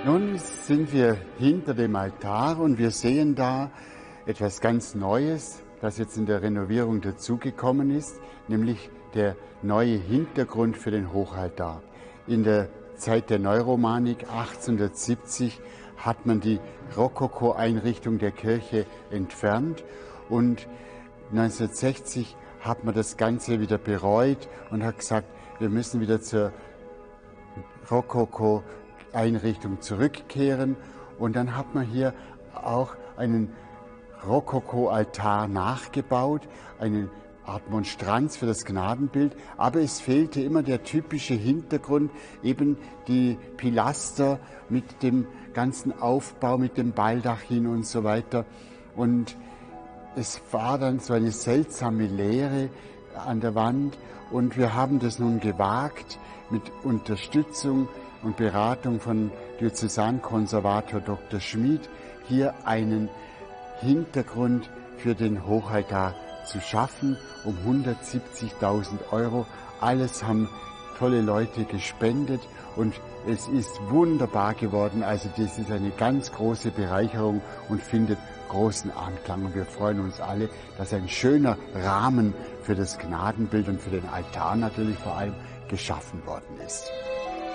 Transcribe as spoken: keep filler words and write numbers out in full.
Nun sind wir hinter dem Altar und wir sehen da etwas ganz Neues, das jetzt in der Renovierung dazugekommen ist, nämlich der neue Hintergrund für den Hochaltar. In der Zeit der Neuromanik achtzehnhundertsiebzig hat man die Rokoko-Einrichtung der Kirche entfernt und neunzehnhundertsechzig hat man das Ganze wieder bereut und hat gesagt, wir müssen wieder zur Rokoko-Einrichtung zurückkehren. Und dann hat man hier auch einen Rokoko-Altar nachgebaut, eine Art Monstranz für das Gnadenbild, aber es fehlte immer der typische Hintergrund, eben die Pilaster mit dem ganzen Aufbau, mit dem Baldachin und so weiter. Und es war dann so eine seltsame Leere an der Wand und wir haben das nun gewagt, mit Unterstützung und Beratung von Diözesankonservator Doktor Schmid hier einen Hintergrund für den Hochaltar zu schaffen, um hundertsiebzigtausend Euro. Alles haben tolle Leute gespendet und es ist wunderbar geworden. Also das ist eine ganz große Bereicherung und findet großen Anklang. Und wir freuen uns alle, dass ein schöner Rahmen für das Gnadenbild und für den Altar natürlich vor allem geschaffen worden ist.